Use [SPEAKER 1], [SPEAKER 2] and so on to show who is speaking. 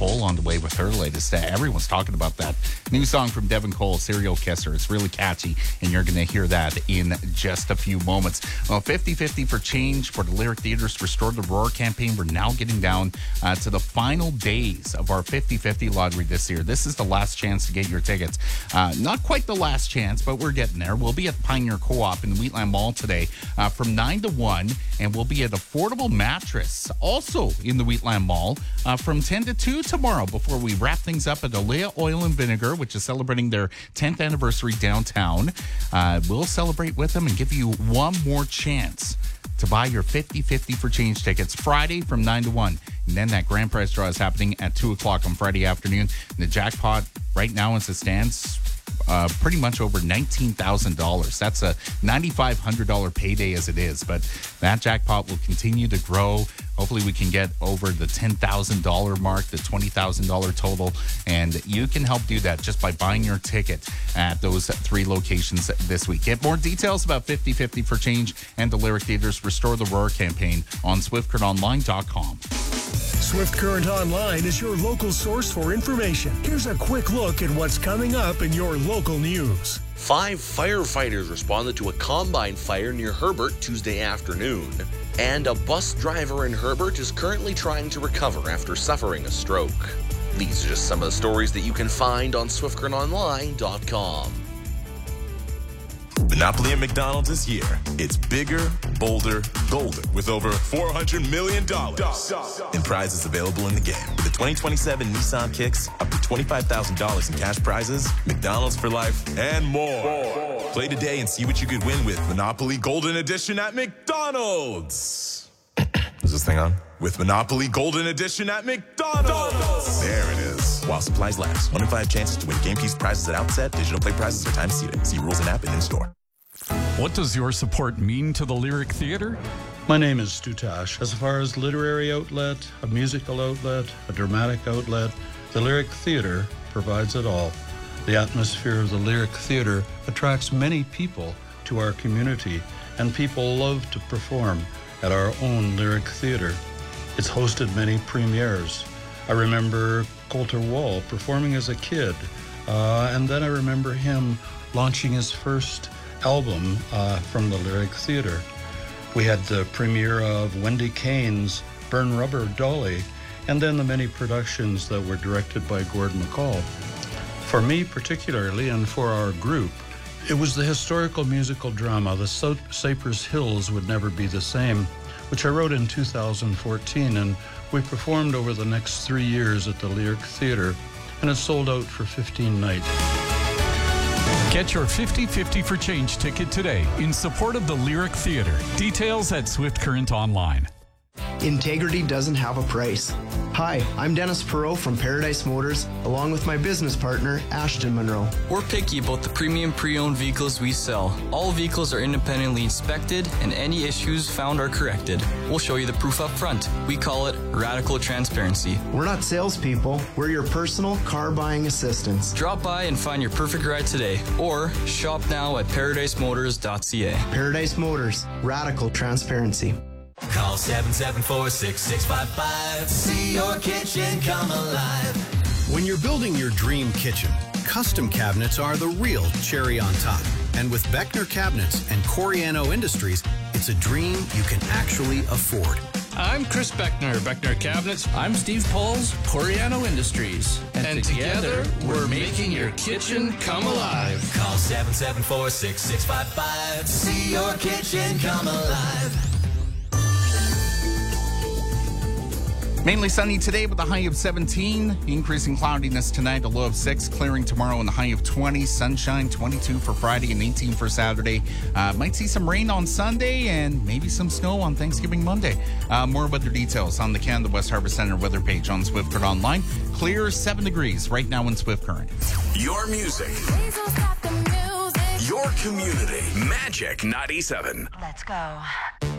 [SPEAKER 1] Cole on the way with her latest. Everyone's talking about that new song from Devin Cole, Serial Kisser. It's really catchy, and you're going to hear that in just a few moments. Well, 50-50 for change for the Lyric Theatre's Restore the Roar campaign. We're now getting down to the final days of our 50-50 lottery this year. This is the last chance to get your tickets. Not quite the last chance, but we're getting there. We'll be at Pioneer Co-op in the Wheatland Mall today from 9 to 1, and we'll be at Affordable Mattress, also in the Wheatland Mall, from 10 to 2 tomorrow before we wrap things up at Alea Oil and Vinegar, which is celebrating their 10th anniversary downtown. We'll celebrate with them and give you one more chance to buy your 50-50 for change tickets Friday from 9 to 1. And then that grand prize draw is happening at 2 o'clock on Friday afternoon. And the jackpot right now as it stands, pretty much over $19,000. That's a $9,500 payday as it is, but that jackpot will continue to grow. Hopefully we can get over the $10,000 mark, the $20,000 total, and you can help do that just by buying your ticket at those 3 locations this week. Get more details about 50-50 for change and the Lyric Theatre's Restore the Roar campaign on SwiftCurrentOnline.com.
[SPEAKER 2] Swift Current Online is your local source for information. Here's a quick look at what's coming up in your local news.
[SPEAKER 3] 5 firefighters responded to a combine fire near Herbert Tuesday afternoon. And a bus driver in Herbert is currently trying to recover after suffering a stroke. These are just some of the stories that you can find on SwiftCurrentOnline.com.
[SPEAKER 4] Monopoly at McDonald's this year. It's bigger, bolder, golden, with over $400 million in prizes available in the game. With the 2027 Nissan Kicks, up to $25,000 in cash prizes, McDonald's for life, and more. Play today and see what you could win with Monopoly Golden Edition at McDonald's. Is this thing on? With Monopoly Golden Edition at McDonald's. There it is. While supplies last. 1 in 5 chances to win game piece prizes at outset. Digital play prizes are time seated. See rules and app and in store.
[SPEAKER 5] What does your support mean to the Lyric Theatre?
[SPEAKER 6] My name is Stu Tash. As far as literary outlet, a musical outlet, a dramatic outlet, the Lyric Theatre provides it all. The atmosphere of the Lyric Theatre attracts many people to our community, and people love to perform at our own Lyric Theatre. It's hosted many premieres. I remember Colter Wall performing as a kid, and then I remember him launching his first album from the Lyric Theatre. We had the premiere of Wendy Kane's Burn Rubber Dolly, and then the many productions that were directed by Gord McCall. For me particularly, and for our group, it was the historical musical drama, The Cypress Hills Would Never Be the Same, which I wrote in 2014, and we performed over the next 3 years at the Lyric Theatre, and it sold out for 15 nights.
[SPEAKER 5] Get your 50-50 for change ticket today in support of the Lyric Theatre. Details at Swift Current Online.
[SPEAKER 7] Integrity doesn't have a price. Hi, I'm Dennis Perot from Paradise Motors, along with my business partner, Ashton Monroe.
[SPEAKER 8] We're picky about the premium pre-owned vehicles we sell. All vehicles are independently inspected, and any issues found are corrected. We'll show you the proof up front. We call it radical transparency.
[SPEAKER 7] We're not salespeople. We're your personal car buying assistants.
[SPEAKER 8] Drop by and find your perfect ride today, or shop now at ParadiseMotors.ca.
[SPEAKER 7] Paradise Motors, radical transparency.
[SPEAKER 9] Call 774-6655. See your kitchen come alive.
[SPEAKER 10] When you're building your dream kitchen, custom cabinets are the real cherry on top. And with Beckner Cabinets and Coriano Industries, it's a dream you can actually afford.
[SPEAKER 11] I'm Chris Beckner, Beckner Cabinets. I'm Steve Pauls, Coriano Industries. And together, we're making your kitchen come alive.
[SPEAKER 9] Call 774-6655. See your kitchen come alive.
[SPEAKER 1] Mainly sunny today with a high of 17. Increasing cloudiness tonight, a low of 6. Clearing tomorrow and a high of 20. Sunshine, 22 for Friday and 18 for Saturday. Might see some rain on Sunday and maybe some snow on Thanksgiving Monday. More weather details on the Canada West Harbour Centre weather page on Swift Current Online. Clear 7 degrees right now in Swift Current.
[SPEAKER 4] Your music. Your community. Magic 97.
[SPEAKER 12] Let's go.